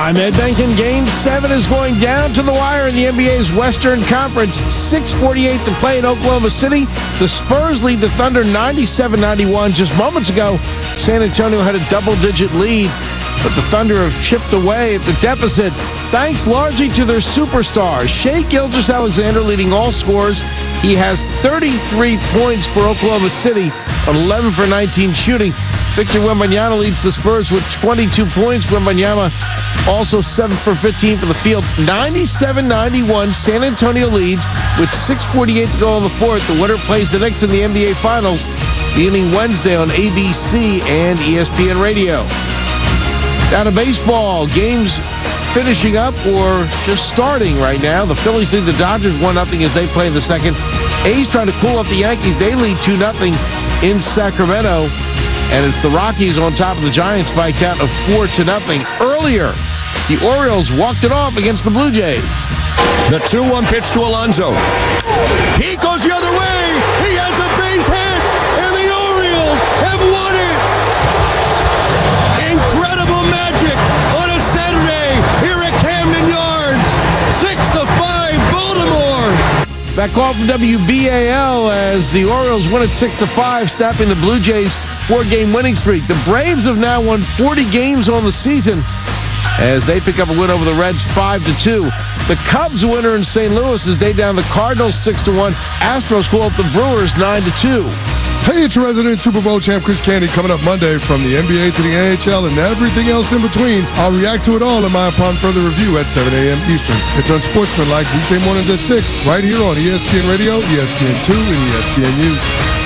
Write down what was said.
I'm Ed Benkin. Game 7 is going down to the wire in the NBA's Western Conference. 6:48 to play in Oklahoma City. The Spurs lead the Thunder 97-91. Just moments ago, San Antonio had a double-digit lead, but the Thunder have chipped away at the deficit, thanks largely to their superstars. Shai Gilgeous-Alexander leading all scorers. He has 33 points for Oklahoma City on 11 for 19 shooting. Victor Wembanyama leads the Spurs with 22 points. Wembanyama also 7 for 15 for the field. 97-91, San Antonio leads with 6:48 to go in the fourth. The winner plays the Knicks in the NBA Finals beginning Wednesday on ABC and ESPN Radio. Down to baseball, games finishing up or just starting right now. The Phillies lead the Dodgers 1-0 as they play in the second. A's trying to cool up the Yankees. They lead 2-0 in Sacramento. And it's the Rockies on top of the Giants by a count of 4-0. Earlier, the Orioles walked it off against the Blue Jays. The 2-1 pitch to Alonso. He goes the other way. He has a base hit, and the Orioles have won it. Incredible magic on a Saturday here at Camden Yards. 6-5 Baltimore. That call from WBAL as the Orioles win at 6-5, snapping the Blue Jays' 4-game winning streak. The Braves have now won 40 games on the season as they pick up a win over the Reds 5-2. The Cubs winner in St. Louis as they down the Cardinals 6-1. Astros call up the Brewers 9-2. Hey, it's your resident Super Bowl champ Chris Candy coming up Monday from the NBA to the NHL and everything else in between. I'll react to it all in my upon further review at 7 a.m. Eastern. It's Unsportsmanlike weekday mornings at 6 right here on ESPN Radio, ESPN2, and ESPNU.